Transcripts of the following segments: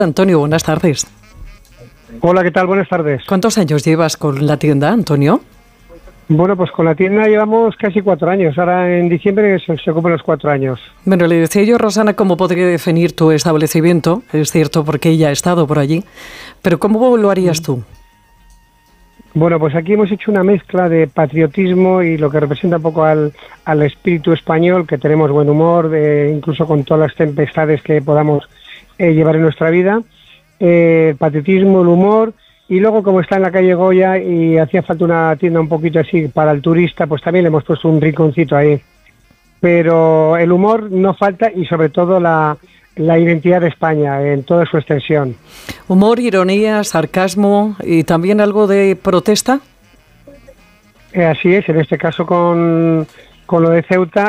Antonio, buenas tardes. Hola, ¿qué tal? Buenas tardes. ¿Cuántos años llevas con la tienda, Antonio? Bueno, pues con la tienda llevamos casi 4 años. Ahora en diciembre se cumplen los 4 años. Bueno, le decía yo, Rosana, cómo podría definir tu establecimiento. Es cierto, porque ella ha estado por allí. Pero ¿cómo lo harías tú? Bueno, pues aquí hemos hecho una mezcla de patriotismo y lo que representa un poco al espíritu español, que tenemos buen humor, incluso con todas las tempestades que podamos llevar en nuestra vida. El patriotismo, el humor, y luego como está en la calle Goya y hacía falta una tienda un poquito así para el turista, pues también le hemos puesto un rinconcito ahí. Pero el humor no falta y sobre todo la identidad de España en toda su extensión. Humor, ironía, sarcasmo y también algo de protesta. Así es, en este caso con lo de Ceuta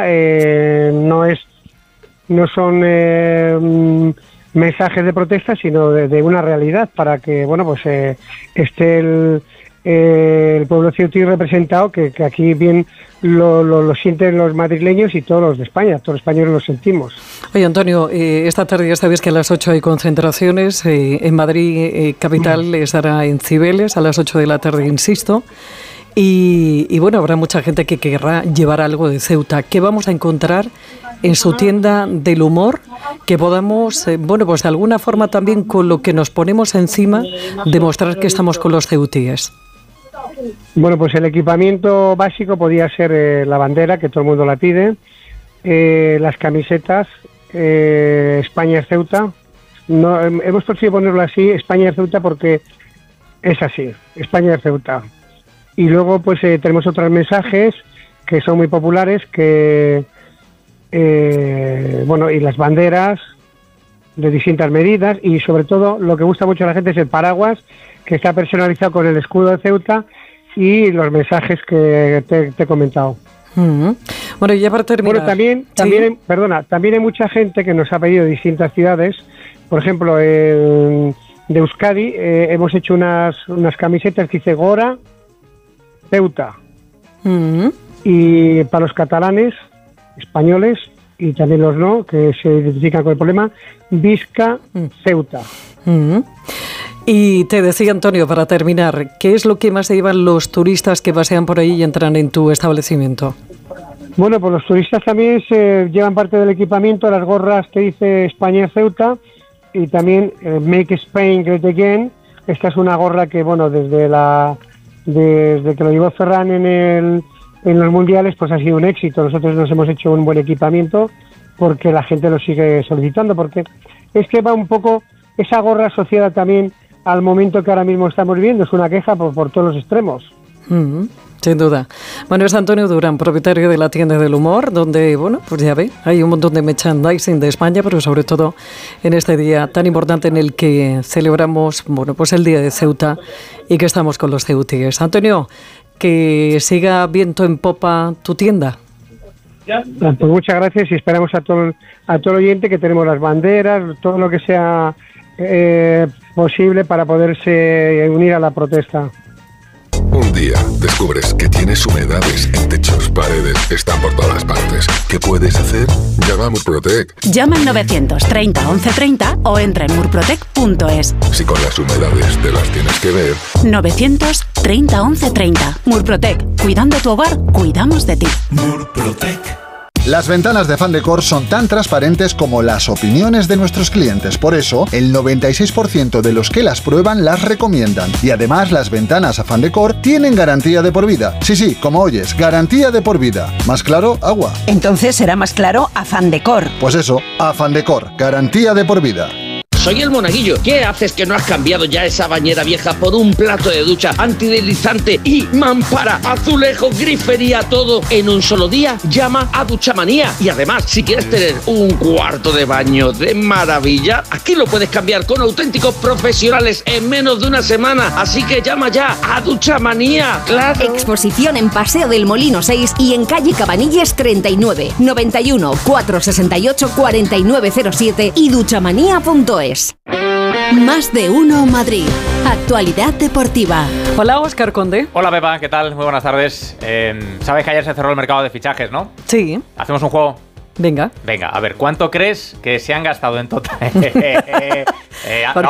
no son mensajes de protesta, sino de una realidad para que esté el pueblo ceutí representado, que aquí bien lo sienten los madrileños y todos los de España, todos los españoles lo sentimos. Oye, Antonio, esta tarde ya sabéis que a las 8 hay concentraciones, en Madrid capital estará en Cibeles a las 8 de la tarde, insisto, y bueno, habrá mucha gente que querrá llevar algo de Ceuta. ¿Qué vamos a encontrar en su tienda del humor que podamos, pues de alguna forma también con lo que nos ponemos encima, demostrar que estamos con los ceutíes? Bueno, pues el equipamiento básico podía ser la bandera, que todo el mundo la pide, las camisetas, España es Ceuta. No, hemos preferido ponerlo así, España es Ceuta, porque es así, España es Ceuta. Y luego pues tenemos otros mensajes que son muy populares, que y las banderas de distintas medidas, y sobre todo lo que gusta mucho a la gente es el paraguas, que está personalizado con el escudo de Ceuta y los mensajes que te he comentado. Bueno, y ya para terminar... Bueno, también hay mucha gente que nos ha pedido de distintas ciudades. Por ejemplo, de Euskadi hemos hecho unas camisetas que dice Gora Ceuta. Y para los catalanes, españoles y también los no, que se identifican con el problema, Visca Ceuta. Y te decía, Antonio, para terminar, ¿qué es lo que más se llevan los turistas que pasean por ahí y entran en tu establecimiento? Bueno, pues los turistas también se llevan parte del equipamiento, las gorras que dice España Ceuta, y también Make Spain Great Again. Esta es una gorra que, desde que lo llevó Ferran en los mundiales, pues ha sido un éxito. Nosotros nos hemos hecho un buen equipamiento porque la gente lo sigue solicitando, porque es que va un poco esa gorra asociada también al momento que ahora mismo estamos viviendo. Es una queja por todos los extremos. Sin duda. Bueno, es Antonio Durán, propietario de la tienda del humor, donde, pues ya ve, hay un montón de merchandising de España, pero sobre todo en este día tan importante en el que celebramos, pues el Día de Ceuta y que estamos con los ceutíes. Antonio, que siga viento en popa tu tienda. Pues muchas gracias y esperamos a todo el oyente, que tenemos las banderas, todo lo que sea posible para poderse unir a la protesta. Un día descubres que tienes humedades en techos, paredes, están por todas partes. ¿Qué puedes hacer? Llama a Murprotec. Llama al 930 1130 o entra en murprotec.es. Si con las humedades te las tienes que ver. 930 1130. Murprotec. Cuidando tu hogar, cuidamos de ti. Murprotec. Las ventanas de Fandecor son tan transparentes como las opiniones de nuestros clientes. Por eso, el 96% de los que las prueban las recomiendan. Y además, las ventanas a Fandecor tienen garantía de por vida. Sí, como oyes, garantía de por vida. ¿Más claro? Agua. Entonces será más claro a Fandecor. Pues eso, a Fandecor, garantía de por vida. Soy el Monaguillo. ¿Qué haces que no has cambiado ya esa bañera vieja por un plato de ducha antideslizante y mampara, azulejo, grifería, todo en un solo día? Llama a Duchamanía. Y además, si quieres tener un cuarto de baño de maravilla, aquí lo puedes cambiar con auténticos profesionales en menos de una semana. Así que llama ya a Duchamanía. ¡Claro! Exposición en Paseo del Molino 6 y en calle Cabanilles 39, 91 468 4907 y duchamanía.es. Más de uno Madrid. Actualidad deportiva. Hola, Óscar Conde. Hola, Pepa, ¿qué tal? Muy buenas tardes. Sabes que ayer se cerró el mercado de fichajes, ¿no? Sí. ¿Hacemos un juego? Venga, a ver, ¿cuánto crees que se han gastado en total? porque